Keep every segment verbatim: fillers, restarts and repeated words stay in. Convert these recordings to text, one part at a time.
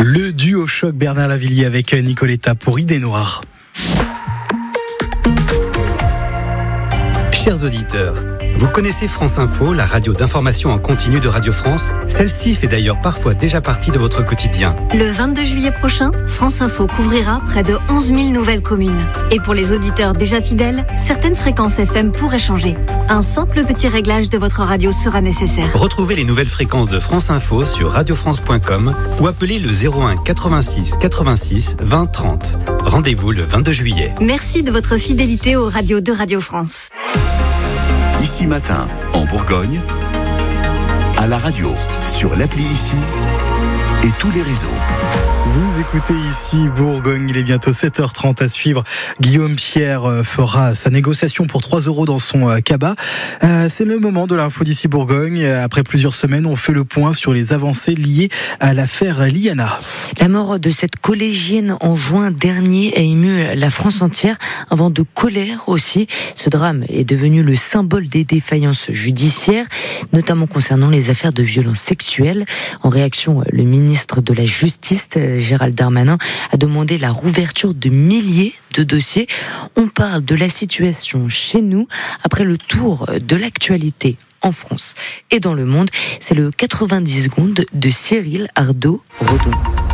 Le duo choc Bernard Lavilliers avec Nicoletta pour Idées Noires. Chers auditeurs, vous connaissez France Info, la radio d'information en continu de Radio France? Celle-ci fait d'ailleurs parfois déjà partie de votre quotidien. Le vingt-deux juillet prochain, France Info couvrira près de onze mille nouvelles communes. Et pour les auditeurs déjà fidèles, certaines fréquences F M pourraient changer. Un simple petit réglage de votre radio sera nécessaire. Retrouvez les nouvelles fréquences de France Info sur radio france point com ou appelez le zéro un quatre-vingt-six quatre-vingt-six vingt trente. Rendez-vous le vingt-deux juillet. Merci de votre fidélité aux radios de Radio France. Ici Matin, en Bourgogne, à la radio, sur l'appli Ici et tous les réseaux. Vous écoutez Ici Bourgogne, il est bientôt sept heures trente à suivre. Guillaume Pierre fera sa négociation pour trois euros dans son cabas. Euh, c'est le moment de l'info d'Ici Bourgogne. Après plusieurs semaines, on fait le point sur les avancées liées à l'affaire Liana. La mort de cette collégienne en juin dernier a ému la France entière, un vent de colère aussi. Ce drame est devenu le symbole des défaillances judiciaires, notamment concernant les affaires de violences sexuelles. En réaction, le ministre de la Justice, Gérald Darmanin, a demandé la rouverture de milliers de dossiers. On parle de la situation chez nous après le tour de l'actualité en France et dans le monde. C'est le quatre-vingt-dix secondes de Cyril Ardo-Redon.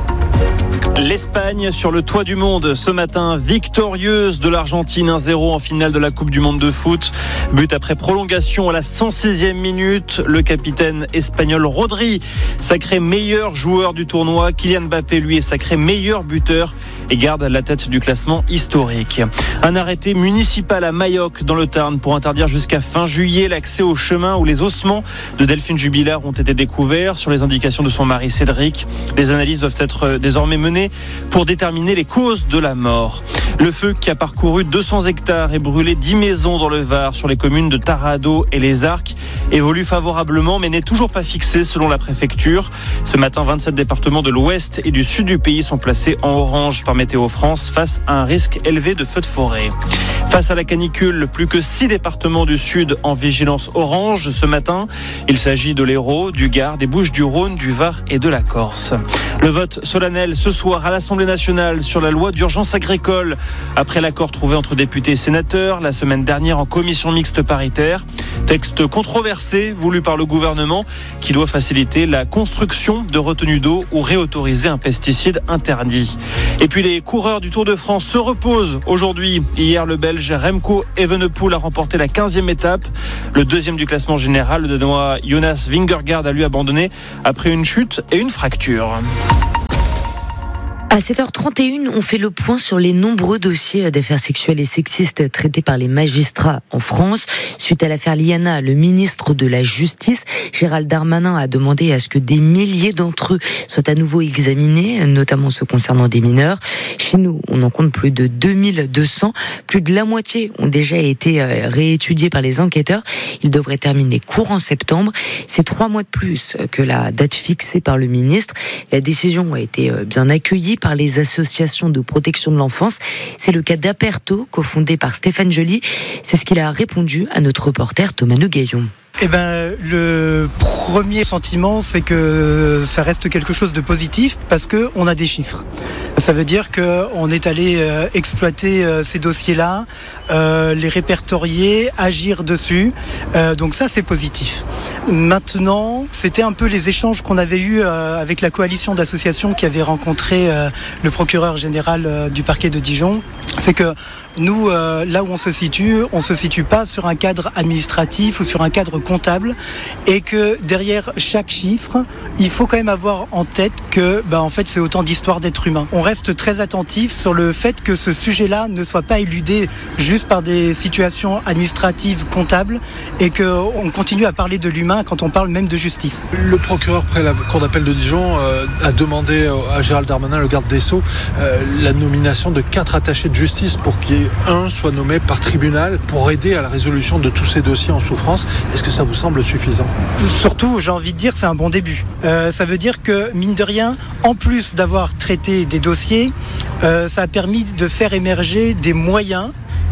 L'Espagne sur le toit du monde ce matin, victorieuse de l'Argentine un zéro en finale de la Coupe du Monde de foot. But après prolongation à la cent seizième minute. Le capitaine espagnol Rodri, sacré meilleur joueur du tournoi. Kylian Mbappé, lui, est sacré meilleur buteur et garde la tête du classement historique. Un arrêté municipal à Majorque dans le Tarn pour interdire jusqu'à fin juillet l'accès au chemin où les ossements de Delphine Jubilard ont été découverts sur les indications de son mari Cédric. Les analyses doivent être désormais menées pour déterminer les causes de la mort. Le feu qui a parcouru deux cents hectares et brûlé dix maisons dans le Var sur les communes de Tarado et Les Arcs évolue favorablement mais n'est toujours pas fixé selon la préfecture. Ce matin, vingt-sept départements de l'ouest et du sud du pays sont placés en orange par Météo France face à un risque élevé de feux de forêt. Face à la canicule, plus que six départements du sud en vigilance orange ce matin. Il s'agit de l'Hérault, du Gard, des Bouches-du-Rhône, du Var et de la Corse. Le vote solennel ce soir à l'Assemblée nationale sur la loi d'urgence agricole. Après l'accord trouvé entre députés et sénateurs la semaine dernière en commission mixte paritaire. Texte controversé voulu par le gouvernement qui doit faciliter la construction de retenues d'eau ou réautoriser un pesticide interdit. Et puis les coureurs du Tour de France se reposent aujourd'hui. Hier, le Belge Remco Evenepoel a remporté la quinzième étape. Le deuxième du classement général, le Danois Jonas Vingegaard a lui abandonné après une chute et une fracture. À sept heures trente et une, on fait le point sur les nombreux dossiers d'affaires sexuelles et sexistes traités par les magistrats en France. Suite à l'affaire Liana, le ministre de la Justice, Gérald Darmanin, a demandé à ce que des milliers d'entre eux soient à nouveau examinés, notamment ceux concernant des mineurs. Chez nous, on en compte plus de deux mille deux cents. Plus de la moitié ont déjà été réétudiés par les enquêteurs. Ils devraient terminer courant septembre. C'est trois mois de plus que la date fixée par le ministre. La décision a été bien accueillie par les associations de protection de l'enfance. C'est le cas d'Aperto, cofondé par Stéphane Joly. C'est ce qu'il a répondu à notre reporter Thomas Negaillon. Eh ben, le premier sentiment, c'est que ça reste quelque chose de positif parce que on a des chiffres. Ça veut dire qu'on est allé euh, exploiter euh, ces dossiers-là, euh, les répertorier, agir dessus. Euh, donc ça, c'est positif. Maintenant, c'était un peu les échanges qu'on avait eus euh, avec la coalition d'associations qui avait rencontré euh, le procureur général euh, du parquet de Dijon. C'est que nous, euh, là où on se situe, on se situe pas sur un cadre administratif ou sur un cadre comptable, et que derrière chaque chiffre, il faut quand même avoir en tête que, bah, en fait, c'est autant d'histoires d'êtres humains. On reste très attentif sur le fait que ce sujet-là ne soit pas éludé juste par des situations administratives, comptables, et qu'on continue à parler de l'humain quand on parle même de justice. Le procureur près la cour d'appel de Dijon euh, a demandé à Gérald Darmanin, le garde des Sceaux, euh, la nomination de quatre attachés de justice pour qu'il y ait un soit nommé par tribunal pour aider à la résolution de tous ces dossiers en souffrance. Est-ce que ça vous semble suffisant ? Surtout, j'ai envie de dire, c'est un bon début. Euh, ça veut dire que, mine de rien, en plus d'avoir traité des dossiers, euh, ça a permis de faire émerger des moyens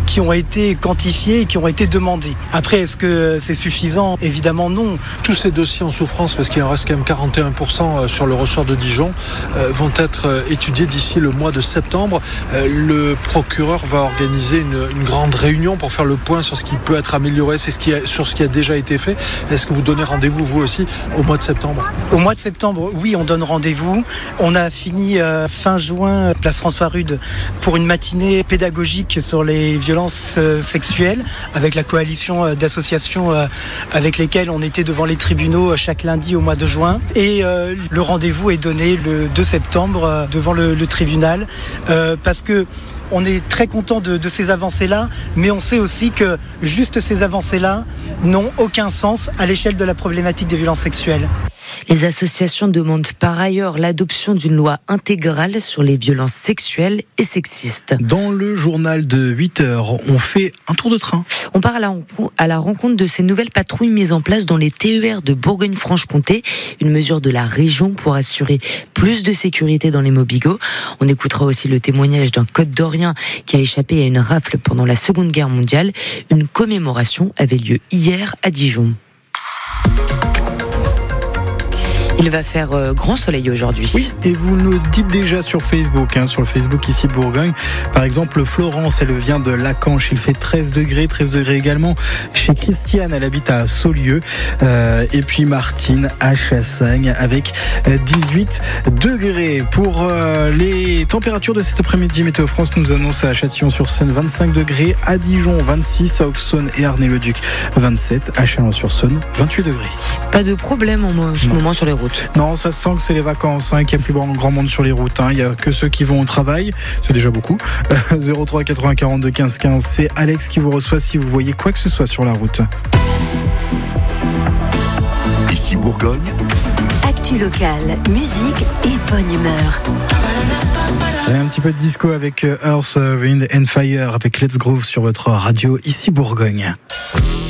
qui ont été quantifiés et qui ont été demandés. Après, est-ce que c'est suffisant ? Évidemment non. Tous ces dossiers en souffrance, parce qu'il en reste quand même quarante et un pour cent sur le ressort de Dijon, euh, vont être étudiés d'ici le mois de septembre. Euh, le procureur va organiser une, une grande réunion pour faire le point sur ce qui peut être amélioré, c'est ce qui a, sur ce qui a déjà été fait. Est-ce que vous donnez rendez-vous, vous aussi, au mois de septembre ? Au mois de septembre, oui, on donne rendez-vous. On a fini euh, fin juin, place François Rude, pour une matinée pédagogique sur les violences euh, sexuelles, avec la coalition euh, d'associations euh, avec lesquelles on était devant les tribunaux euh, chaque lundi au mois de juin. Et euh, le rendez-vous est donné le deux septembre euh, devant le, le tribunal, euh, parce que on est très content de, de ces avancées-là, mais on sait aussi que juste ces avancées-là n'ont aucun sens à l'échelle de la problématique des violences sexuelles. Les associations demandent par ailleurs l'adoption d'une loi intégrale sur les violences sexuelles et sexistes. Dans le journal de huit heures, on fait un tour de train. On part à la, à la rencontre de ces nouvelles patrouilles mises en place dans les T E R de Bourgogne-Franche-Comté, une mesure de la région pour assurer plus de sécurité dans les Mobigo. On écoutera aussi le témoignage d'un Côte-d'Orien qui a échappé à une rafle pendant la Seconde Guerre mondiale. Une commémoration avait lieu hier à Dijon. Il va faire euh, grand soleil aujourd'hui. Oui, et vous nous dites déjà sur Facebook, hein, sur le Facebook ici Bourgogne. Par exemple, Florence, elle vient de Lacanche, il fait treize degrés, treize degrés également. Chez Christiane, elle habite à Saulieu. Euh, et puis Martine à Chassagne avec dix-huit degrés. Pour euh, les températures de cet après-midi, Météo France nous annonce à Châtillon-sur-Saône vingt-cinq degrés, à Dijon vingt-six, à Auxonne et Arnay-le-Duc vingt-sept, à Chalon-sur-Saône vingt-huit degrés. Pas de problème en ce moment sur les routes. Non, ça se sent que c'est les vacances, hein, qu'il n'y a plus grand monde sur les routes. Hein. Il n'y a que ceux qui vont au travail, c'est déjà beaucoup. zéro trois quatre-vingts quarante-deux quinze quinze, c'est Alex qui vous reçoit si vous voyez quoi que ce soit sur la route. Ici Bourgogne. Actu locale, musique et bonne humeur. Allez, un petit peu de disco avec Earth, Wind and Fire, avec Let's Groove sur votre radio, ici Bourgogne.